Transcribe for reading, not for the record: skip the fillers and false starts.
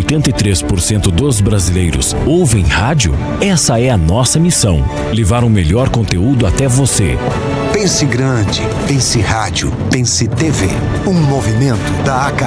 83% dos brasileiros ouvem rádio, essa é a nossa missão: levar o melhor conteúdo até você. Pense grande, pense rádio, pense TV. Um movimento da ACAP.